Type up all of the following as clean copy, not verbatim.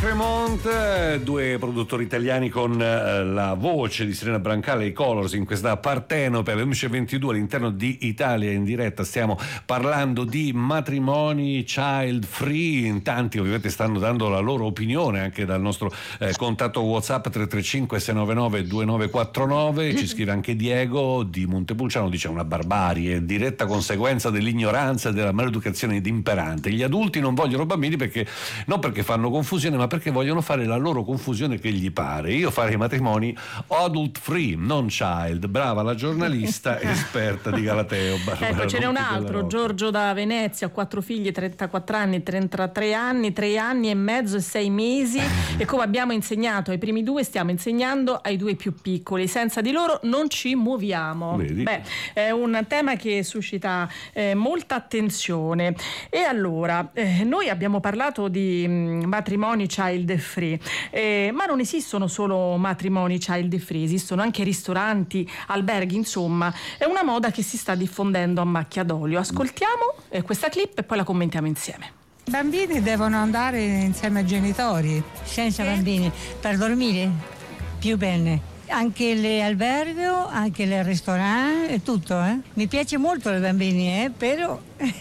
Tremont, due produttori italiani con la voce di Serena Brancale e i Colors in questa Partenope alle 11:22 all'interno di Italia in diretta. Stiamo parlando di matrimoni child free. In tanti ovviamente stanno dando la loro opinione anche dal nostro contatto WhatsApp 335 699 2949. Ci scrive anche Diego di Montepulciano, dice: una barbarie, diretta conseguenza dell'ignoranza e della maleducazione imperante. Gli adulti non vogliono bambini perché non perché fanno confusione, ma perché vogliono fare la loro confusione che gli pare. Io farei matrimoni adult free, non child. Brava la giornalista esperta di Galateo. Ecco, ce n'è un altro, Giorgio da Venezia, ho 4 figli, 34 anni, 33 anni, 3 anni e mezzo e 6 mesi e come abbiamo insegnato ai primi 2 stiamo insegnando ai 2 più piccoli, senza di loro non ci muoviamo. Vedi? Beh, è un tema che suscita molta attenzione. E allora, noi abbiamo parlato di matrimoni child free, ma non esistono solo matrimoni child free, esistono anche ristoranti, alberghi, insomma è una moda che si sta diffondendo a macchia d'olio. Ascoltiamo questa clip e poi la commentiamo insieme. I bambini devono andare insieme ai genitori. Senza bambini, per dormire più bene. Anche l'albergo, anche il ristorante, tutto. Mi piace molto i bambini, però...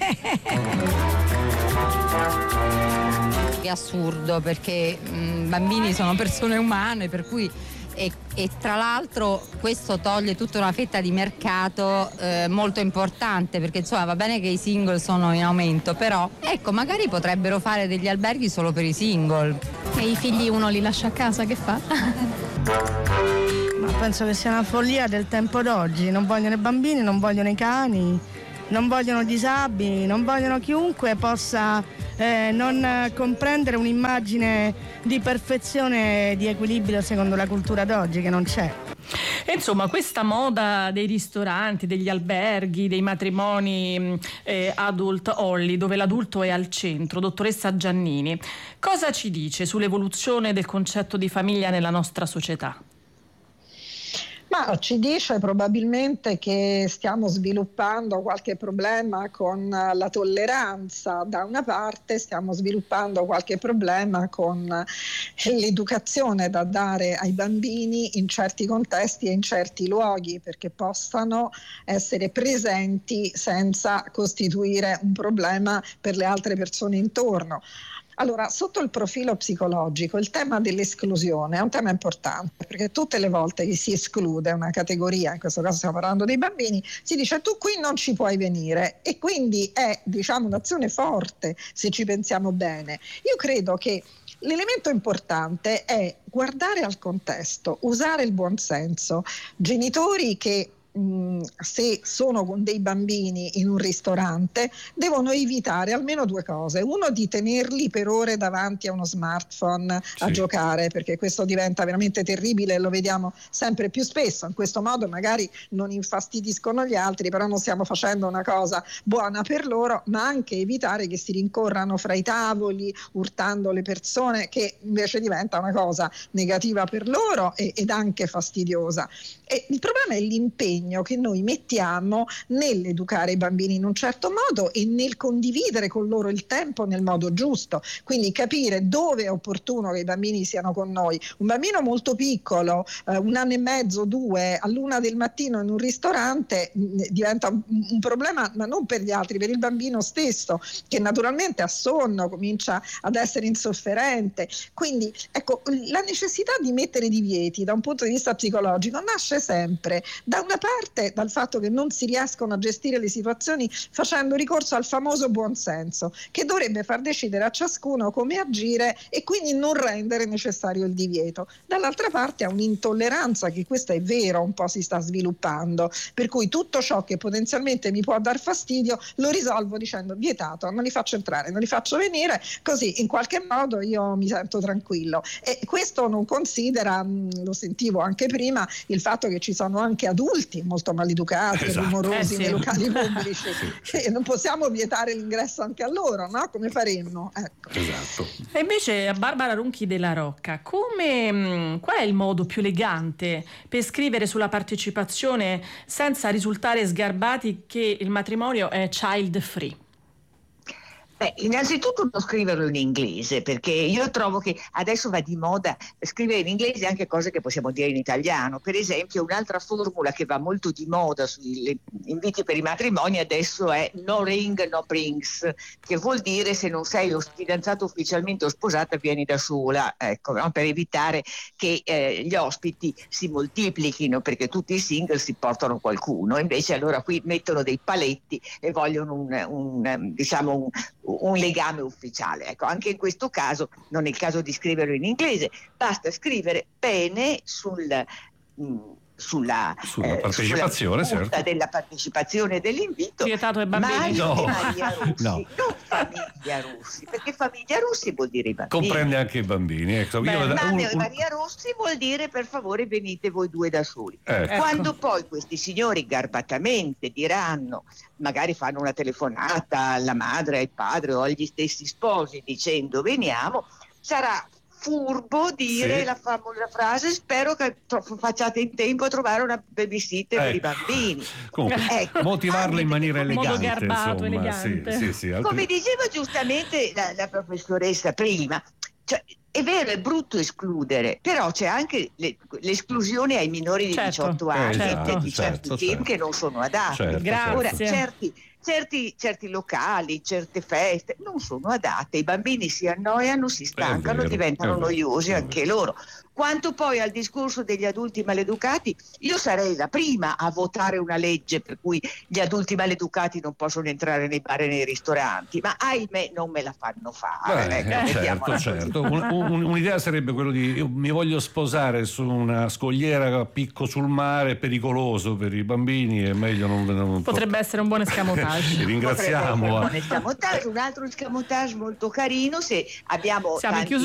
È assurdo perché bambini sono persone umane, per cui e tra l'altro questo toglie tutta una fetta di mercato molto importante, perché insomma va bene che i single sono in aumento, però ecco, magari potrebbero fare degli alberghi solo per i single. E i figli uno li lascia a casa, che fa? Ma penso che sia una follia del tempo d'oggi. Non vogliono i bambini, non vogliono i cani, non vogliono i disabili, non vogliono chiunque possa non comprendere un'immagine di perfezione e di equilibrio secondo la cultura d'oggi, che non c'è. E insomma, questa moda dei ristoranti, degli alberghi, dei matrimoni adult only, dove l'adulto è al centro, dottoressa Giannini, cosa ci dice sull'evoluzione del concetto di famiglia nella nostra società? Ma ci dice probabilmente che stiamo sviluppando qualche problema con la tolleranza da una parte, stiamo sviluppando qualche problema con l'educazione da dare ai bambini in certi contesti e in certi luoghi, perché possano essere presenti senza costituire un problema per le altre persone intorno. Allora, sotto il profilo psicologico, il tema dell'esclusione è un tema importante, perché tutte le volte che si esclude una categoria, in questo caso stiamo parlando dei bambini, si dice tu qui non ci puoi venire, e quindi è, diciamo, un'azione forte se ci pensiamo bene. Io credo che l'elemento importante è guardare al contesto, usare il buonsenso. Genitori che se sono con dei bambini in un ristorante devono evitare almeno 2 cose: uno, di tenerli per ore davanti a uno smartphone a giocare, perché questo diventa veramente terribile e lo vediamo sempre più spesso. In questo modo magari non infastidiscono gli altri, però non stiamo facendo una cosa buona per loro, ma anche evitare che si rincorrano fra i tavoli urtando le persone, che invece diventa una cosa negativa per loro ed anche fastidiosa. E il problema è l'impegno che noi mettiamo nell'educare i bambini in un certo modo e nel condividere con loro il tempo nel modo giusto, quindi capire dove è opportuno che i bambini siano con noi. Un bambino molto piccolo, 1 anno e mezzo, 2, all'1 del mattino in un ristorante diventa un problema, ma non per gli altri, per il bambino stesso, che naturalmente ha sonno, comincia ad essere insofferente. Quindi ecco, la necessità di mettere divieti da un punto di vista psicologico nasce sempre da una parte dal fatto che non si riescono a gestire le situazioni facendo ricorso al famoso buonsenso, che dovrebbe far decidere a ciascuno come agire e quindi non rendere necessario il divieto. Dall'altra parte ha un'intolleranza, che questo è vero, un po' si sta sviluppando, per cui tutto ciò che potenzialmente mi può dar fastidio lo risolvo dicendo vietato, non li faccio entrare, non li faccio venire, così in qualche modo io mi sento tranquillo. E questo non considera, lo sentivo anche prima, il fatto che ci sono anche adulti molto maleducati, rumorosi nei locali pubblici, e non possiamo vietare l'ingresso anche a loro, no? Come faremmo? Ecco. Esatto. E invece, Barbara Ronchi della Rocca, qual è il modo più elegante per scrivere sulla partecipazione senza risultare sgarbati che il matrimonio è child free? Innanzitutto non scriverlo in inglese, perché io trovo che adesso va di moda scrivere in inglese anche cose che possiamo dire in italiano. Per esempio, un'altra formula che va molto di moda sugli inviti per i matrimoni adesso è no ring, no brings, che vuol dire se non sei o fidanzato ufficialmente o sposata vieni da sola, ecco, no? Per evitare che gli ospiti si moltiplichino, perché tutti i single si portano qualcuno, invece allora qui mettono dei paletti e vogliono un legame ufficiale. Ecco, anche in questo caso non è il caso di scriverlo in inglese, basta scrivere bene sulla partecipazione, certo, della partecipazione dell'invito. Vietato ai bambini. Famiglia Russi, non famiglia Russi, perché famiglia Russi vuol dire i bambini. Comprende anche i bambini. Ecco, Maria Russi vuol dire per favore venite voi due da soli. Ecco. Quando poi questi signori garbatamente diranno, magari fanno una telefonata alla madre, al padre o agli stessi sposi dicendo veniamo, sarà furbo dire la famosa frase spero che facciate in tempo a trovare una babysitter per i bambini. Comunque, motivarlo in maniera elegante, modo garbato, insomma. elegante. Sì, come diceva giustamente la professoressa prima, cioè, è vero, è brutto escludere, però c'è anche l'esclusione ai minori di 18 anni di certi film che non sono adatti. Ora, certi locali, certe feste non sono adatte, i bambini si annoiano, si stancano, diventano noiosi anche loro. Quanto poi al discorso degli adulti maleducati, io sarei la prima a votare una legge per cui gli adulti maleducati non possono entrare nei bar e nei ristoranti, ma ahimè non me la fanno fare. Certo. Un'idea sarebbe quello di io mi voglio sposare su una scogliera a picco sul mare, è pericoloso per i bambini, è meglio non potrebbe essere un buon escamotage. Ti ringraziamo. Un altro escamotage molto carino, se abbiamo siamo in